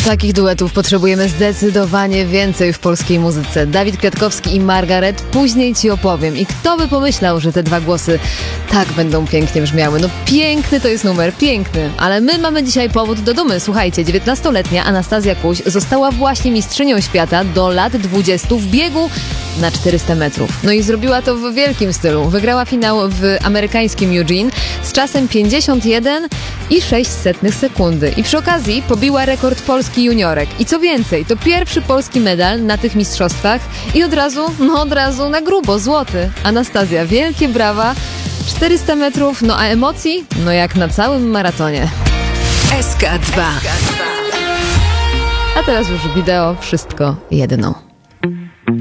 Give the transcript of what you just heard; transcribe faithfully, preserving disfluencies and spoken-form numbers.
Takich duetów potrzebujemy zdecydowanie więcej w polskiej muzyce. Dawid Kwiatkowski i Margaret, później ci opowiem. I kto by pomyślał, że te dwa głosy tak będą pięknie brzmiały. No piękny to jest numer, piękny. Ale my mamy dzisiaj powód do dumy. Słuchajcie, dziewiętnastoletnia Anastazja Kuś została właśnie mistrzynią świata do lat dwudziestu w biegu na czterysta metrów. No i zrobiła to w wielkim stylu. Wygrała finał w amerykańskim Eugene z czasem pięćdziesiąt jeden i sześć setnych sekundy. I przy okazji pobiła rekord Polski juniorek. I co więcej, to pierwszy polski medal na tych mistrzostwach i od razu, no od razu na grubo, złoty. Anastazja, wielkie brawa. czterysta metrów, no a emocji? No jak na całym maratonie. S K dwa. A teraz już wideo, wszystko jedno.